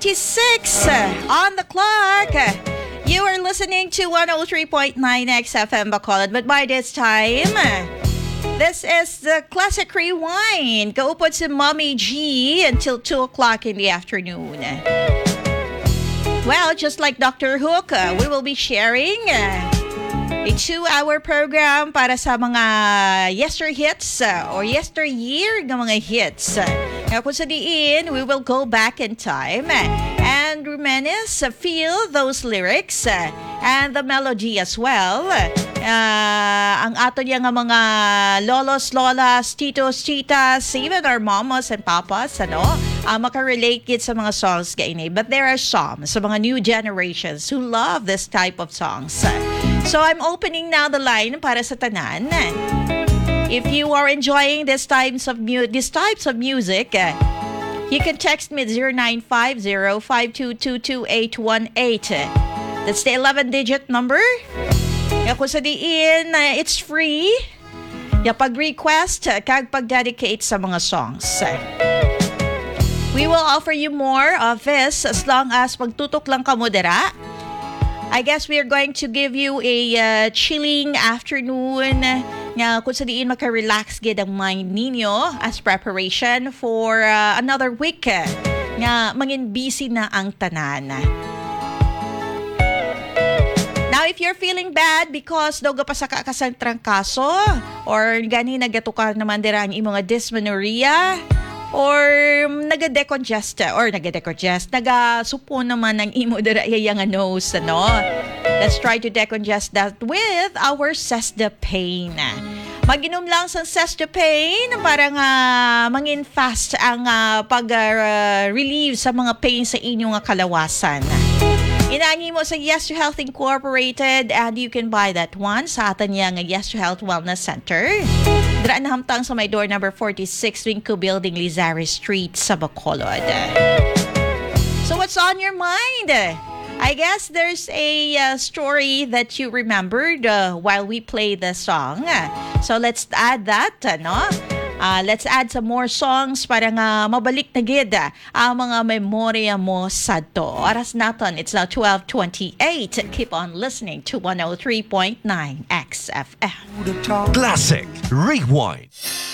6 on the clock. You are listening to 103.9 XFM Bacolod, but by this time, this is the Classic Rewind. Kaupod si Mommy G until 2 o'clock in the afternoon. Well, just like Dr. Hook, we will be sharing a 2-hour program para sa mga yester hits or yesteryear ng mga hits. Kaya kung sa diin, we will go back in time and reminisce, feel those lyrics and the melody as well. Ang ato niya nga mga lolos, lolas, titos, titas, even our mamas and papas, makarelate gid sa mga songs gaini. But there are some sa mga new generations who love this type of songs. So I'm opening now the line para sa tanan. If you are enjoying these types of music, you can text me at 0950-522-2818. That's the 11-digit number. Kung sa diin, it's free. Pag-request, kag pag-dedicate sa mga songs. We will offer you more of this as long as magtutok lang ka modera. I guess we are going to give you a chilling afternoon nga kung sa diin maka-relax gid ang mind ninyo as preparation for another week nga mangin busy na ang tanan. Now, if you're feeling bad because daw gapasaka ka sa trangkaso or gani nagatuka naman dira ang imong dysmenorrhea or nagadecongest, nagasupo naman ang imo dira yang nose, Let's try to decongest that with our Cestipane. Mag-inom lang sa Cestipane para nga mangin fast ang pag-relieve sa mga pain sa inyong kalawasan. Inaangi mo sa Yes to Health Incorporated and you can buy that one sa atan niya nga Yes to Health Wellness Center. Draan na hamtang sa may door number 46 Winco Building, Lizares Street sa Bacolod. So what's on your mind? I guess there's a story that you remembered while we play the song. So let's add that, let's add some more songs para nga mabalik na gid ang mga memorya mo sadto. Oras naton, it's now 12:28. Keep on listening to 103.9 XFM. Classic Rewind.